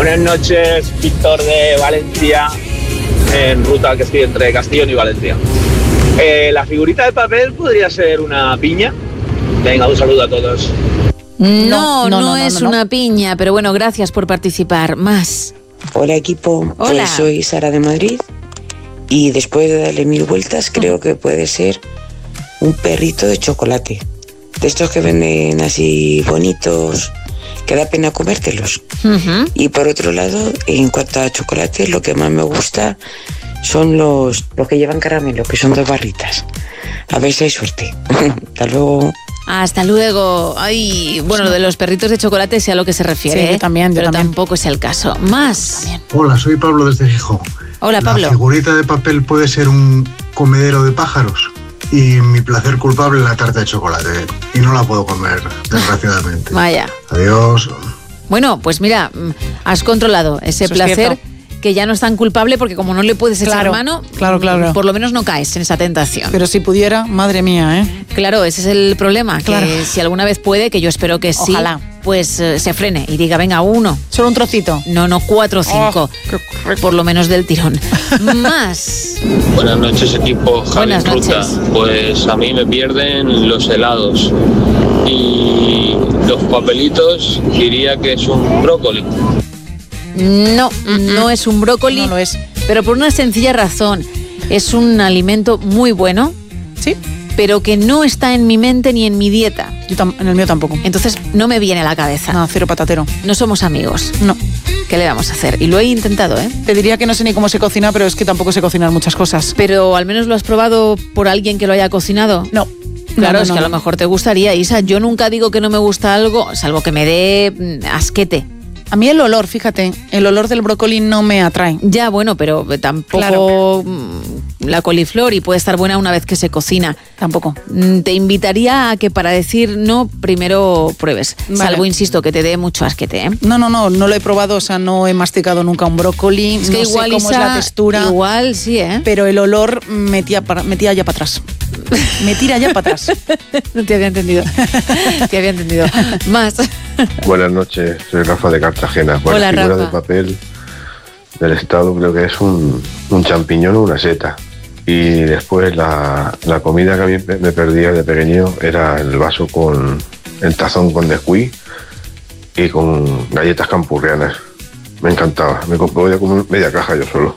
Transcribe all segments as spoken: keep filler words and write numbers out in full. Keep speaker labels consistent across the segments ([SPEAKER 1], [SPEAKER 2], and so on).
[SPEAKER 1] Buenas noches, Víctor de Valencia, en ruta que estoy entre Castellón y Valencia. Eh, la figurita de papel podría ser una piña. Venga, un saludo a todos.
[SPEAKER 2] No, no, no, no, no es no, no. una piña, pero bueno, gracias por participar. Más.
[SPEAKER 3] Hola, equipo.
[SPEAKER 2] Hola.
[SPEAKER 3] Pues soy Sara de Madrid y después de darle mil vueltas creo que puede ser un perrito de chocolate. De estos que venden así bonitos, que da pena comértelos. Uh-huh. Y por otro lado, en cuanto a chocolate, lo que más me gusta son los, los que llevan caramelo, que son dos barritas. A ver si hay suerte. Hasta luego.
[SPEAKER 2] Hasta luego. Ay, bueno, lo de los perritos de chocolate sé a lo que se refiere.
[SPEAKER 4] Sí, yo también, yo
[SPEAKER 2] pero
[SPEAKER 4] también.
[SPEAKER 2] tampoco es el caso. Más. También.
[SPEAKER 5] Hola, soy Pablo desde Gijón.
[SPEAKER 2] Hola, Pablo.
[SPEAKER 5] La figurita de papel puede ser un comedero de pájaros. Y mi placer culpable, la tarta de chocolate. Y no la puedo comer, desgraciadamente.
[SPEAKER 2] Vaya.
[SPEAKER 5] Adiós.
[SPEAKER 2] Bueno, pues mira, has controlado ese
[SPEAKER 4] Eso
[SPEAKER 2] placer que ya no es tan culpable porque como no le puedes echar
[SPEAKER 4] claro,
[SPEAKER 2] mano,
[SPEAKER 4] claro, claro.
[SPEAKER 2] por lo menos no caes en esa tentación.
[SPEAKER 4] Pero si pudiera, madre mía, ¿eh?
[SPEAKER 2] Claro, ese es el problema,
[SPEAKER 4] claro.
[SPEAKER 2] que si alguna vez puede, que yo espero que sí,
[SPEAKER 4] ojalá,
[SPEAKER 2] pues eh, se frene y diga, venga, uno.
[SPEAKER 4] Solo un trocito.
[SPEAKER 2] No, no, cuatro o cinco, oh, por lo menos del tirón. Más.
[SPEAKER 6] Buenas noches, equipo. Javi
[SPEAKER 2] Buenas
[SPEAKER 6] Ruta.
[SPEAKER 2] noches.
[SPEAKER 6] Pues a mí me pierden los helados y los papelitos, diría que es un brócoli.
[SPEAKER 2] No, no es un brócoli,
[SPEAKER 4] no lo es.
[SPEAKER 2] Pero por una sencilla razón. Es un alimento muy bueno,
[SPEAKER 4] sí,
[SPEAKER 2] pero que no está en mi mente ni en mi dieta.
[SPEAKER 4] Yo tam- en el mío tampoco.
[SPEAKER 2] Entonces no me viene a la cabeza.
[SPEAKER 4] No, cero patatero.
[SPEAKER 2] No somos amigos.
[SPEAKER 4] No.
[SPEAKER 2] ¿Qué le vamos a hacer? Y lo he intentado, ¿eh?
[SPEAKER 4] Te diría que no sé ni cómo se cocina, pero es que tampoco sé cocinar muchas cosas.
[SPEAKER 2] Pero al menos lo has probado por alguien que lo haya cocinado.
[SPEAKER 4] No.
[SPEAKER 2] Claro,
[SPEAKER 4] no, no,
[SPEAKER 2] es que
[SPEAKER 4] no,
[SPEAKER 2] a lo mejor te gustaría, Isa. Yo nunca digo que no me gusta algo, salvo que me dé asquete.
[SPEAKER 4] A mí el olor, fíjate, el olor del brócoli no me atrae.
[SPEAKER 2] Ya, bueno, pero tampoco
[SPEAKER 4] claro.
[SPEAKER 2] La coliflor y puede estar buena una vez que se cocina.
[SPEAKER 4] Tampoco.
[SPEAKER 2] Te invitaría a que para decir no, primero pruebes. Vale. Salvo, insisto, que te dé mucho asquete, ¿eh?
[SPEAKER 4] No, no, no, no lo he probado, o sea, no he masticado nunca un brócoli.
[SPEAKER 2] Es que
[SPEAKER 4] no
[SPEAKER 2] igual,
[SPEAKER 4] sé cómo
[SPEAKER 2] Isa,
[SPEAKER 4] es la textura.
[SPEAKER 2] Igual, sí, ¿eh?
[SPEAKER 4] Pero el olor me tira, para, me tira ya para atrás. Me tira ya para atrás.
[SPEAKER 2] No te había entendido. Te había entendido. Más.
[SPEAKER 7] Buenas noches, soy Rafa de Cartagena. Pues
[SPEAKER 2] Hola,
[SPEAKER 7] la figura
[SPEAKER 2] Rafa.
[SPEAKER 7] de papel del Estado creo que es un, un champiñón o una seta. Y después la, la comida que a mí me perdía de pequeño era el vaso con el tazón con Nesquik y con galletas campurrianas. Me encantaba, me podía comer media caja yo solo.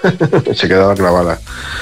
[SPEAKER 7] Se quedaba clavada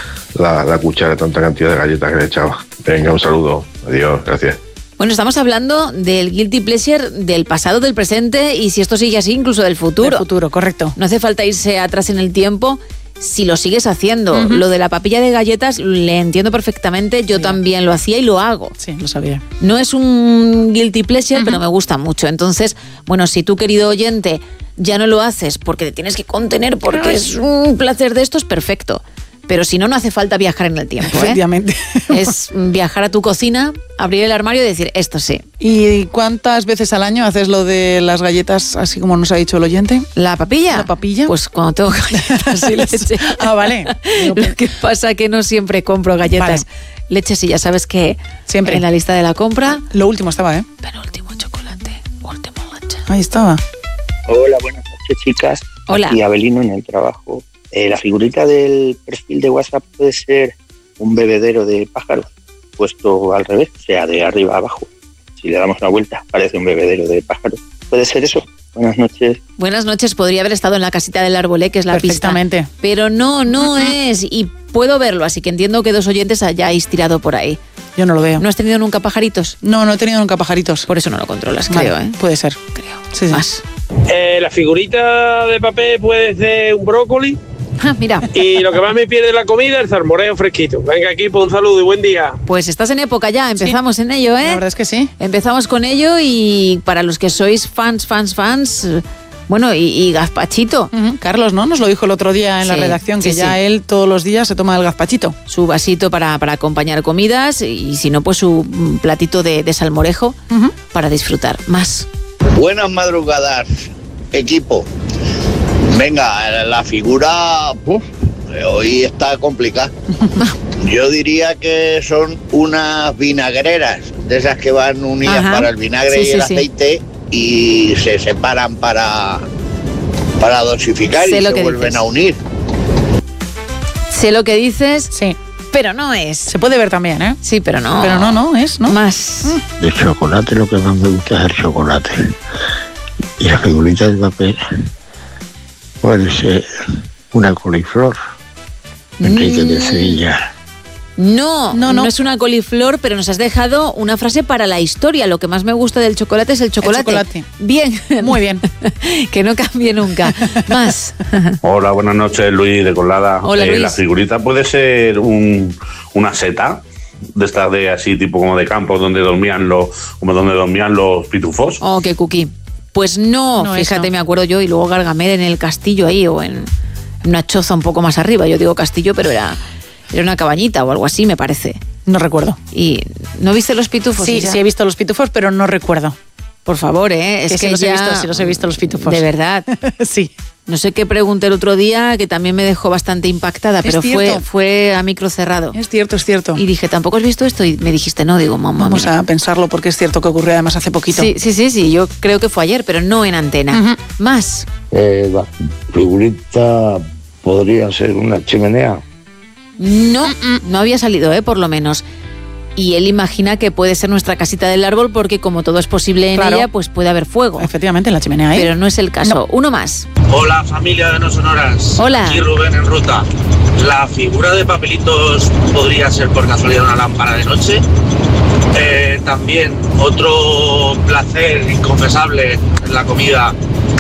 [SPEAKER 7] la, la cuchara de tanta cantidad de galletas que le echaba. Venga, un saludo, adiós, gracias.
[SPEAKER 2] Bueno, estamos hablando del guilty pleasure del pasado, del presente y si esto sigue así, incluso del futuro.
[SPEAKER 4] Del futuro, correcto.
[SPEAKER 2] No hace falta irse atrás en el tiempo si lo sigues haciendo. Uh-huh. Lo de la papilla de galletas le entiendo perfectamente, yo sí. también lo hacía y lo hago.
[SPEAKER 4] Sí, lo sabía.
[SPEAKER 2] No es un guilty pleasure, uh-huh. pero me gusta mucho. Entonces, bueno, si tú, querido oyente, ya no lo haces porque te tienes que contener porque Ay. es un placer de estos, perfecto. Pero si no, no hace falta viajar en el tiempo, ¿eh?
[SPEAKER 4] Efectivamente.
[SPEAKER 2] Es viajar a tu cocina, abrir el armario y decir, esto sí.
[SPEAKER 4] ¿Y cuántas veces al año haces lo de las galletas, así como nos ha dicho el oyente?
[SPEAKER 2] ¿La papilla?
[SPEAKER 4] ¿La papilla?
[SPEAKER 2] Pues cuando tengo galletas y leche.
[SPEAKER 4] Ah, vale.
[SPEAKER 2] Lo que pasa es que no siempre compro galletas. Vale. Leche, sí, ya sabes que
[SPEAKER 4] siempre
[SPEAKER 2] en la lista de la compra...
[SPEAKER 4] Lo último estaba, ¿eh?
[SPEAKER 2] Penúltimo chocolate, último leche.
[SPEAKER 4] Ahí estaba.
[SPEAKER 8] Hola, buenas noches, chicas.
[SPEAKER 2] Hola.
[SPEAKER 8] Y Abelino en el trabajo. Eh, la figurita del perfil de WhatsApp puede ser un bebedero de pájaros puesto al revés, o sea, de arriba a abajo. Si le damos una vuelta, parece un bebedero de pájaros. ¿Puede ser eso? Buenas noches.
[SPEAKER 2] Buenas noches. Podría haber estado en la casita del árbol, ¿eh? Que es la
[SPEAKER 4] Perfectamente.
[SPEAKER 2] pista. Pero no, no es. Y puedo verlo, así que entiendo que dos oyentes hayáis tirado por ahí.
[SPEAKER 4] Yo no lo veo.
[SPEAKER 2] ¿No has tenido nunca pajaritos?
[SPEAKER 4] No, no he tenido nunca pajaritos.
[SPEAKER 2] Por eso no lo controlas,
[SPEAKER 4] vale,
[SPEAKER 2] creo, ¿eh?
[SPEAKER 4] Puede ser.
[SPEAKER 2] Creo.
[SPEAKER 4] Sí, sí.
[SPEAKER 2] Más.
[SPEAKER 1] Eh, la figurita de papel puede ser un brócoli.
[SPEAKER 2] Ah, mira.
[SPEAKER 1] Y lo que más me pierde la comida, el salmoreo fresquito. Venga, equipo, un saludo y buen día.
[SPEAKER 2] Pues estás en época ya, empezamos sí. en ello, ¿eh?
[SPEAKER 4] La verdad es que sí.
[SPEAKER 2] Empezamos con ello y para los que sois fans, fans, fans... Bueno, y, y gazpachito.
[SPEAKER 4] Uh-huh. Carlos, ¿no? Nos lo dijo el otro día en sí, la redacción, que sí, ya sí. él todos los días se toma el gazpachito.
[SPEAKER 2] Su vasito para, para acompañar comidas y si no, pues su platito de, de salmorejo uh-huh. para disfrutar. Más.
[SPEAKER 9] Buenas madrugadas, equipo. Venga, la figura uf, hoy está complicada. Yo diría que son unas vinagreras, de esas que van unidas Ajá. para el vinagre sí, y el sí, aceite sí. y se separan para, para dosificar
[SPEAKER 2] Sé
[SPEAKER 9] y
[SPEAKER 2] lo
[SPEAKER 9] se
[SPEAKER 2] que
[SPEAKER 9] vuelven
[SPEAKER 2] dices.
[SPEAKER 9] a unir.
[SPEAKER 2] Sé lo que dices,
[SPEAKER 4] Sí.
[SPEAKER 2] pero no es.
[SPEAKER 4] Se puede ver también, ¿eh?
[SPEAKER 2] Sí, pero no.
[SPEAKER 4] Pero no, no es, ¿no?
[SPEAKER 2] Más.
[SPEAKER 10] De chocolate lo que más me gusta es el chocolate. Y la figurita de papel puede ser una coliflor. Enrique de Sevilla.
[SPEAKER 2] No,
[SPEAKER 4] No,
[SPEAKER 2] no,
[SPEAKER 4] no.
[SPEAKER 2] es una coliflor, pero nos has dejado una frase para la historia. Lo que más me gusta del chocolate es el chocolate.
[SPEAKER 4] chocolate.
[SPEAKER 2] Bien.
[SPEAKER 4] Muy bien.
[SPEAKER 2] Que no cambie nunca. Más.
[SPEAKER 11] Hola, buenas noches, Luis de Colada.
[SPEAKER 2] Hola, Luis.
[SPEAKER 11] La figurita puede ser un, una seta de estas de así, tipo como de campo, donde dormían los, como donde dormían los pitufos.
[SPEAKER 2] Oh, qué cookie. Pues no,
[SPEAKER 4] No,
[SPEAKER 2] fíjate,
[SPEAKER 4] eso.
[SPEAKER 2] me acuerdo yo, y luego Gargamel en el castillo ahí, o en una choza un poco más arriba. Yo digo castillo, pero era, era una cabañita o algo así, me parece.
[SPEAKER 4] No recuerdo.
[SPEAKER 2] ¿Y no viste los pitufos?
[SPEAKER 4] Sí,
[SPEAKER 2] Isa?
[SPEAKER 4] sí he visto los pitufos, pero no recuerdo.
[SPEAKER 2] Por favor, ¿eh? Es
[SPEAKER 4] Que
[SPEAKER 2] que,
[SPEAKER 4] sí los he
[SPEAKER 2] ya...
[SPEAKER 4] visto, sí los he visto los pitufos.
[SPEAKER 2] De verdad.
[SPEAKER 4] Sí.
[SPEAKER 2] No sé qué pregunté el otro día, que también me dejó bastante impactada,
[SPEAKER 4] Es
[SPEAKER 2] pero fue,
[SPEAKER 4] cierto.
[SPEAKER 2] fue a micro cerrado.
[SPEAKER 4] Es cierto, es cierto.
[SPEAKER 2] Y dije, ¿tampoco has visto esto? Y me dijiste, no, digo, mamá.
[SPEAKER 4] Vamos
[SPEAKER 2] mira.
[SPEAKER 4] a pensarlo porque es cierto que ocurrió además hace poquito.
[SPEAKER 2] Sí, sí, sí, sí, yo creo que fue ayer, pero no en antena.
[SPEAKER 4] Ujú.
[SPEAKER 2] Más.
[SPEAKER 10] Eh, la figurita podría ser una chimenea.
[SPEAKER 2] No, no había salido, ¿eh? Por lo menos. Y él imagina que puede ser nuestra casita del árbol porque como todo es posible en
[SPEAKER 4] Claro.
[SPEAKER 2] ella, pues puede haber fuego.
[SPEAKER 4] Efectivamente, en la chimenea ahí.
[SPEAKER 2] Pero no es el caso. Uno más.
[SPEAKER 1] Hola familia de No Sonoras.
[SPEAKER 2] Hola.
[SPEAKER 1] Aquí Rubén en ruta. La figura de papelitos podría ser por casualidad una lámpara de noche. Eh, también otro placer inconfesable en la comida.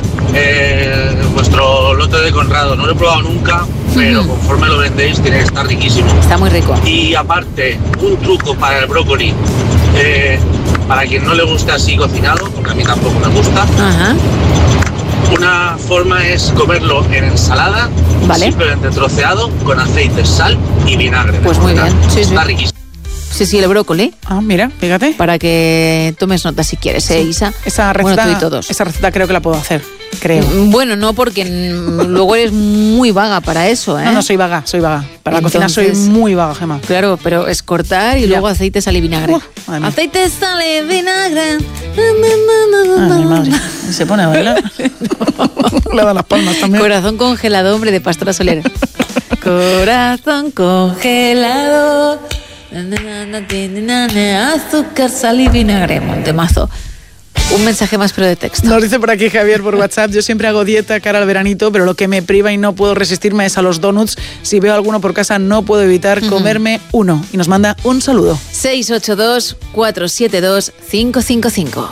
[SPEAKER 1] Eh, vuestro lote de Conrado. No lo he probado nunca, pero
[SPEAKER 2] Ujú.
[SPEAKER 1] conforme lo vendéis tiene que estar riquísimo.
[SPEAKER 2] Está muy rico.
[SPEAKER 1] Y aparte, un truco para el brócoli. Eh, para quien no le guste así cocinado, porque a mí tampoco me gusta.
[SPEAKER 2] Ajá.
[SPEAKER 1] Una forma es comerlo en ensalada,
[SPEAKER 2] Vale.
[SPEAKER 1] simplemente troceado, con aceite, sal y vinagre.
[SPEAKER 2] Pues muy bien, sí,
[SPEAKER 1] Está
[SPEAKER 2] sí.
[SPEAKER 1] riquísimo.
[SPEAKER 2] Sí, sí, el brócoli.
[SPEAKER 4] Ah, mira, fíjate.
[SPEAKER 2] Para que tomes nota si quieres, ¿eh, Isa?
[SPEAKER 4] Esa
[SPEAKER 2] Bueno,
[SPEAKER 4] receta,
[SPEAKER 2] tú y todos.
[SPEAKER 4] esa receta creo que la puedo hacer, creo.
[SPEAKER 2] Mm, Bueno, no, porque mm, luego eres muy vaga para eso, ¿eh?
[SPEAKER 4] No, no, soy vaga, soy vaga. Para la cocina soy
[SPEAKER 2] Entonces-
[SPEAKER 4] muy vaga, Gemma.
[SPEAKER 2] Claro, pero es cortar y
[SPEAKER 4] Ya.
[SPEAKER 2] luego aceite, sal y vinagre.
[SPEAKER 4] Uf, madre mía.
[SPEAKER 2] Aceite, sal y vinagre.
[SPEAKER 4] Ay, mi madre. Se pone a bailar. Le da las palmas también.
[SPEAKER 2] Corazón congelado, hombre, de Pastora Soler. Corazón congelado. Azúcar, sal y vinagre. Montemazo. Un mensaje más, pero de texto.
[SPEAKER 4] Nos dice por aquí Javier por WhatsApp, yo siempre hago dieta cara al veranito, pero lo que me priva y no puedo resistirme es a los donuts. Si veo alguno por casa no puedo evitar comerme uno. Y nos manda un saludo.
[SPEAKER 2] seis ocho dos, cuatro siete dos, cinco cinco cinco.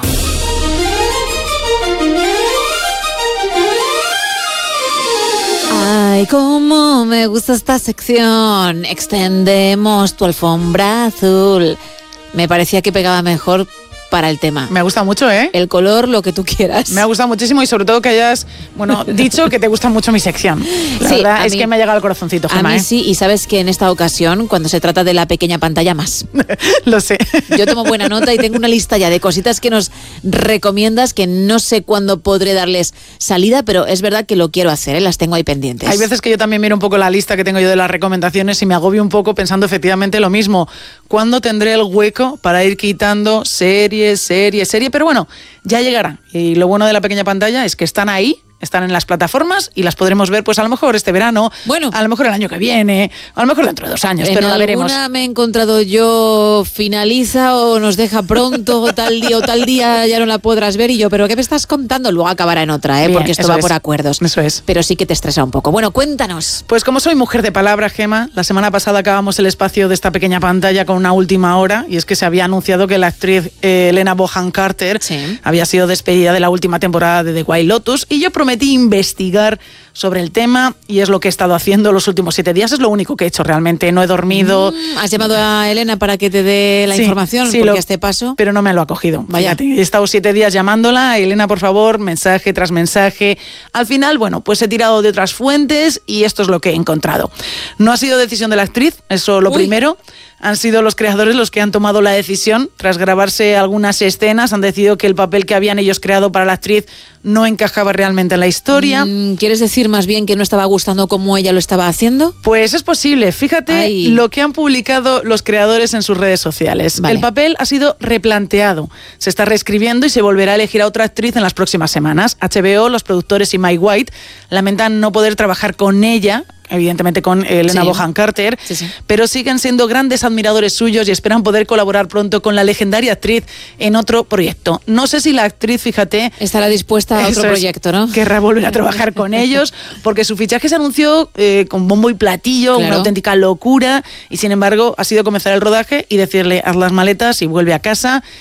[SPEAKER 2] Ay, cómo me gusta esta sección. Extendemos tu alfombra azul. Me parecía que pegaba mejor para el tema.
[SPEAKER 4] Me gusta mucho, ¿eh?
[SPEAKER 2] El color, lo que tú quieras.
[SPEAKER 4] Me ha gustado muchísimo y sobre todo que hayas, bueno, dicho que te gusta mucho mi sección. La
[SPEAKER 2] Sí,
[SPEAKER 4] verdad
[SPEAKER 2] a
[SPEAKER 4] es
[SPEAKER 2] mí-
[SPEAKER 4] que me ha llegado al corazoncito,
[SPEAKER 2] A
[SPEAKER 4] Gemma,
[SPEAKER 2] mí
[SPEAKER 4] ¿eh?
[SPEAKER 2] sí, y sabes que en esta ocasión, cuando se trata de la pequeña pantalla, más.
[SPEAKER 4] Lo sé.
[SPEAKER 2] Yo tomo buena nota y tengo una lista ya de cositas que nos recomiendas que no sé cuándo podré darles salida, pero es verdad que lo quiero hacer, ¿eh? Las tengo ahí pendientes.
[SPEAKER 4] Hay veces que yo también miro un poco la lista que tengo yo de las recomendaciones y me agobio un poco pensando efectivamente lo mismo. ¿Cuándo tendré el hueco para ir quitando series, series, series? Pero bueno, ya llegará. Y lo bueno de la pequeña pantalla es que están ahí, están en las plataformas y las podremos ver pues a lo mejor este verano,
[SPEAKER 2] Bueno.
[SPEAKER 4] a lo mejor el año que viene, a lo mejor dentro de dos años,
[SPEAKER 2] En
[SPEAKER 4] pero la
[SPEAKER 2] alguna
[SPEAKER 4] veremos.
[SPEAKER 2] me he encontrado yo, finaliza o nos deja pronto, o tal día o tal día ya no la podrás ver, y yo, pero ¿qué me estás contando? Luego acabará en otra, ¿eh?
[SPEAKER 4] Bien,
[SPEAKER 2] Porque esto
[SPEAKER 4] eso
[SPEAKER 2] va
[SPEAKER 4] es.
[SPEAKER 2] por acuerdos.
[SPEAKER 4] Eso es.
[SPEAKER 2] Pero sí que te estresa un poco. Bueno, cuéntanos.
[SPEAKER 4] Pues como soy mujer de palabra, Gema, la semana pasada acabamos el espacio de esta pequeña pantalla con una última hora, y es que se había anunciado que la actriz eh, Helena Bonham Carter
[SPEAKER 2] Sí.
[SPEAKER 4] había sido despedida de la última temporada de The White Lotus, y yo prometí investigar sobre el tema, y es lo que he estado haciendo los últimos siete días. Es lo único que he hecho realmente. No he dormido.
[SPEAKER 2] Mm, ¿Has llamado a Elena para que te dé la
[SPEAKER 4] Sí,
[SPEAKER 2] información?
[SPEAKER 4] sí,
[SPEAKER 2] porque
[SPEAKER 4] lo-
[SPEAKER 2] a este paso...
[SPEAKER 4] Pero no me lo ha cogido.
[SPEAKER 2] Vaya.
[SPEAKER 4] Fíjate, he estado siete días llamándola. Elena, por favor, mensaje tras mensaje. Al final, bueno, pues he tirado de otras fuentes y esto es lo que he encontrado. No ha sido decisión de la actriz, eso lo
[SPEAKER 2] Uy.
[SPEAKER 4] primero. han sido los creadores los que han tomado la decisión. Tras grabarse algunas escenas, han decidido que el papel que habían ellos creado para la actriz no encajaba realmente en la historia.
[SPEAKER 2] ¿Quieres decir más bien que no estaba gustando cómo ella lo estaba haciendo?
[SPEAKER 4] Pues es posible. Fíjate Ay. lo que han publicado los creadores en sus redes sociales. Vale. El papel ha sido replanteado. Se está reescribiendo y se volverá a elegir a otra actriz en las próximas semanas. H B O, los productores y Mike White lamentan no poder trabajar con ella, evidentemente con Helena sí. Bonham Carter, sí, sí. pero siguen siendo grandes admiradores suyos y esperan poder colaborar pronto con la legendaria actriz en otro proyecto. No sé si la actriz, fíjate...
[SPEAKER 2] Estará dispuesta a otro proyecto, ¿no?
[SPEAKER 4] Querrá volver a trabajar con ellos, porque su fichaje se anunció eh, con bombo y platillo, claro. una auténtica locura, y sin embargo ha sido comenzar el rodaje y decirle, haz las maletas y vuelve a casa.